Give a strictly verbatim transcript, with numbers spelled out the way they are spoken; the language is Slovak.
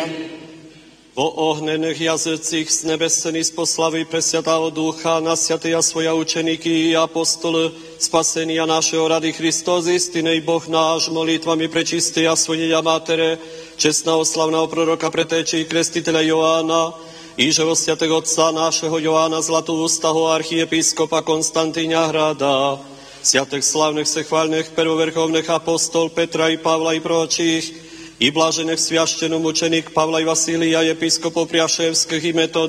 Vo ohnených jazycích z nebesení sposlavy Presviatého Ducha na svätého svoja učeníky i apostol spasenia našeho Rady Hristos, istinej Boh náš, molitvami prečistej a svojej Matere, čestného slavného proroka pretéči krestiteľa Joána, i že vo svätého otca našeho Joána Zlatoústaho, archiepiskopa Konstantína Hrada, svätých slavných sechválnych prvoverchovných apostol Petra i Pavla i pročích, i blažených sviaštenom učeník Pavla i Vasília, episkopov Priaševských i Metod,